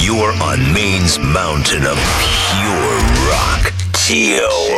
You're on Maine's mountain of pure rock. TOR.